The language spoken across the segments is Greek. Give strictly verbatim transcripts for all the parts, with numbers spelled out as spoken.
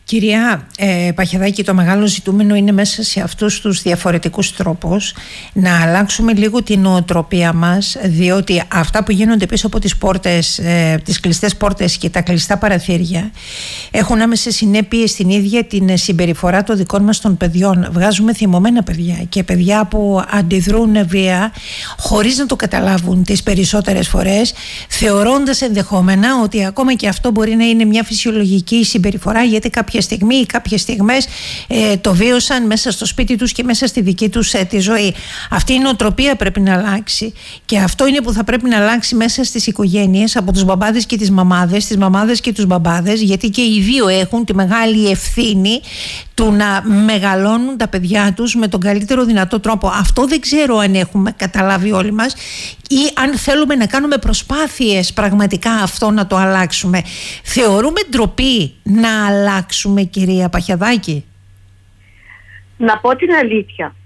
Κυρία ε, Παχιαδάκη, το μεγάλο ζητούμενο είναι μέσα σε αυτούς τους διαφορετικούς τρόπους να αλλάξουμε λίγο την νοοτροπία μας, διότι αυτά που γίνονται πίσω από τις πόρτες, ε, τις κλειστές πόρτες και τα κλειστά παραθύρια έχουν άμεσες συνέπειες στην ίδια την συμπεριφορά των δικών μας των παιδιών. Βγάζουμε θυμωμένα παιδιά και παιδιά που αντιδρούν βία χωρίς να το καταλάβουν τις περισσότερες φορές, θεωρώντας ενδεχόμενα ότι ακόμα και αυτό μπορεί να είναι μια φυσιολογική συμπεριφορά, γιατί κάποια στιγμή ή κάποιες στιγμές ε, το βίωσαν μέσα στο σπίτι τους και μέσα στη δική τους ε, τη ζωή. Αυτή η νοοτροπία πρέπει να αλλάξει, και αυτό είναι που θα πρέπει να αλλάξει μέσα στις οικογένειες από τους μπαμπάδες και τις μαμάδες, τις μαμάδες και τους μπαμπάδες, γιατί και οι δύο έχουν τη μεγάλη ευθύνη του να μεγαλώνουν τα παιδιά τους με τον καλύτερο δυνατό τρόπο. Αυτό δεν ξέρω αν έχουμε καταλάβει όλοι μας ή αν θέλουμε να κάνουμε προσπάθειες πραγματικά αυτό να το αλλάξουμε. Θεωρούμε ντροπή να αλλάξουμε, κυρία Παχιαδάκη? Να πω την αλήθεια,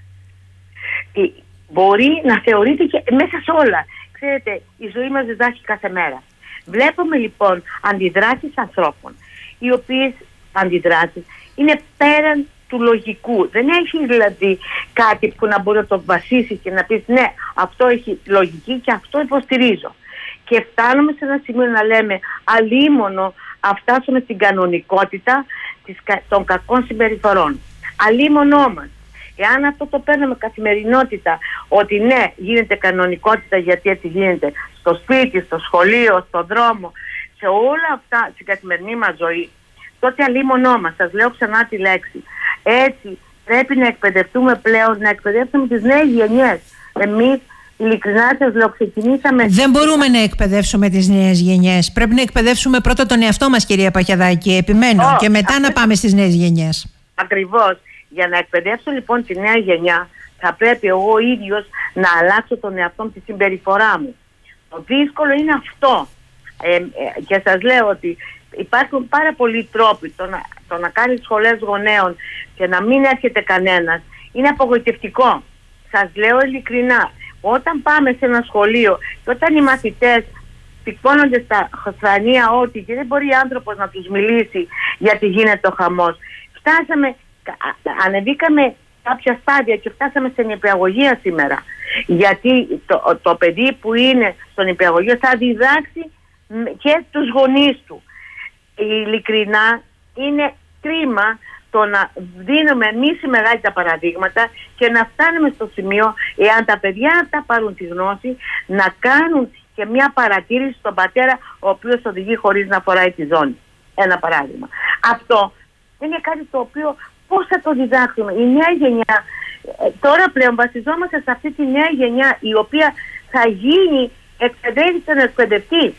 μπορεί να θεωρείται και μέσα σε όλα. Ξέρετε, η ζωή μας διδάσκει κάθε μέρα. Βλέπουμε λοιπόν αντιδράσεις ανθρώπων, οι οποίες αντιδράσεις είναι πέραν του λογικού. Δεν έχει δηλαδή κάτι που να μπορεί να το βασίσει και να πεις ναι, αυτό έχει λογική και αυτό υποστηρίζω. Και φτάνουμε σε ένα σημείο να λέμε αλίμονο να φτάσουμε στην κανονικότητα των κακών συμπεριφορών. Αλίμονό μας. Εάν αυτό το παίρνουμε καθημερινότητα, ότι ναι, γίνεται κανονικότητα γιατί έτσι γίνεται στο σπίτι, στο σχολείο, στον δρόμο, σε όλα αυτά στην καθημερινή μας ζωή, τότε αλίμονό μας. Σας λέω ξανά τη λέξη. Έτσι πρέπει να εκπαιδευτούμε πλέον, να εκπαιδεύσουμε τις νέες γενιές. Εμείς, ειλικρινά σας λέω, ξεκινήσαμε... Δεν μπορούμε να εκπαιδεύσουμε τις νέες γενιές. Πρέπει να εκπαιδεύσουμε πρώτα τον εαυτό μας, κυρία Παχιαδάκη, επιμένω, oh, και μετά να πάμε στις νέες γενιές. Ακριβώς. Για να εκπαιδεύσω λοιπόν τη νέα γενιά, θα πρέπει εγώ ίδιος να αλλάξω τον εαυτό μου, τη συμπεριφορά μου. Το δύσκολο είναι αυτό. Ε, ε, και σας λέω ότι υπάρχουν πάρα πολλοί τρόποι. Το να, το να κάνει σχολές γονέων και να μην έρχεται κανένας είναι απογοητευτικό. Σας λέω ειλικρινά, όταν πάμε σε ένα σχολείο και όταν οι μαθητές σηκώνονται στα χρανία ότι και δεν μπορεί άνθρωπος να τους μιλήσει γιατί γίνεται ο χαμός, φτάσαμε, ανεβήκαμε κάποια στάδια και φτάσαμε στην νηπιαγωγία σήμερα, γιατί το, το παιδί που είναι στον νηπιαγωγείο θα διδάξει και τους γονείς του. Ειλικρινά είναι κρίμα το να δίνουμε εμείς οι μεγάλοι τα παραδείγματα και να φτάνουμε στο σημείο, εάν τα παιδιά αυτά πάρουν τη γνώση, να κάνουν και μια παρατήρηση στον πατέρα ο οποίος οδηγεί χωρίς να φοράει τη ζώνη. Ένα παράδειγμα. Αυτό είναι κάτι το οποίο πώς θα το διδάξουμε? Η νέα γενιά, τώρα πλέον βασιζόμαστε σε αυτή τη νέα γενιά, η οποία θα γίνει εκπαιδεύτη τον εκπαιδευτή.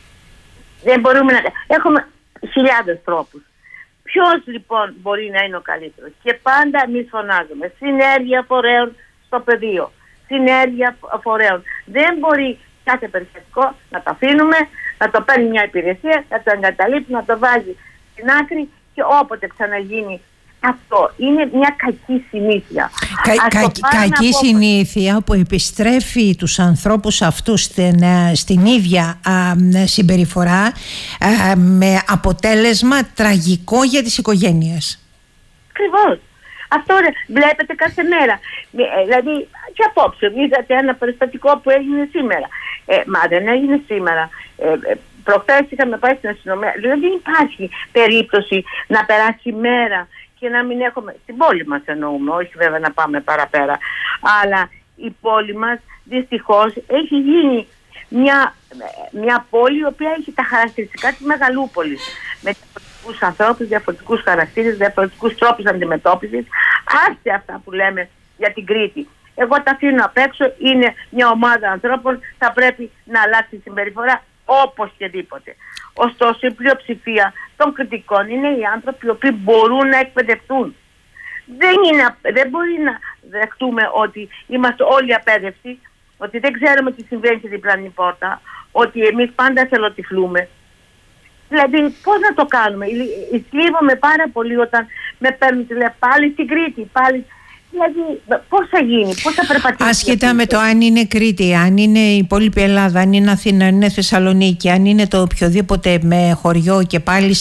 Δεν μπορούμε να... Έχουμε χιλιάδες τρόπους. Ποιος λοιπόν μπορεί να είναι ο καλύτερος? Και πάντα εμείς φωνάζουμε συνέργεια φορέων στο πεδίο. Συνέργεια φορέων. Δεν μπορεί κάθε περιστατικό να το αφήνουμε, να το παίρνει μια υπηρεσία, να το εγκαταλείπει, να το βάζει στην άκρη και όποτε ξαναγίνει. Αυτό είναι μια κακή συνήθεια. Κα, κα, κακή από... συνήθεια που επιστρέφει τους ανθρώπους αυτούς στην, στην ίδια α, συμπεριφορά α, με αποτέλεσμα τραγικό για τις οικογένειες. Ακριβώς. Αυτό βλέπετε κάθε μέρα. Δηλαδή και απόψε είδατε ένα περιστατικό που έγινε σήμερα. Ε, μα δεν έγινε σήμερα. Ε, ε, προχθές είχαμε πάει στην αστυνομία. Δηλαδή δεν υπάρχει περίπτωση να περάσει η μέρα και να μην έχουμε, στην πόλη μας εννοούμε, όχι βέβαια να πάμε παραπέρα, αλλά η πόλη μας δυστυχώς έχει γίνει μια, μια πόλη η οποία έχει τα χαρακτηριστικά της μεγαλούπολης, με διαφορετικούς ανθρώπους, διαφορετικούς χαρακτήρες, διαφορετικούς τρόπους αντιμετώπισης. Άστε αυτά που λέμε για την Κρήτη. Εγώ τα αφήνω απ' έξω, είναι μια ομάδα ανθρώπων, θα πρέπει να αλλάξει η συμπεριφορά οπωσδήποτε. Ωστόσο, η πλειοψηφία των κριτικών είναι οι άνθρωποι οι οποίοι μπορούν να εκπαιδευτούν. Δεν, είναι, δεν μπορεί να δεχτούμε ότι είμαστε όλοι απέδευτοι, ότι δεν ξέρουμε τι συμβαίνει στη διπλανή πόρτα, ότι εμείς πάντα εθελοτυφλούμε. Δηλαδή, πώς να το κάνουμε? Θλίβομαι πάρα πολύ όταν με παίρνουν τηλέφωνο πάλι στην Κρήτη, πάλι. Δηλαδή, πώς θα γίνει, πώς θα περπατήσει? Άσχετα με το αν είναι Κρήτη, αν είναι η υπόλοιπη Ελλάδα, αν είναι Αθήνα, αν είναι Θεσσαλονίκη, αν είναι το οποιοδήποτε με χωριό και πάλι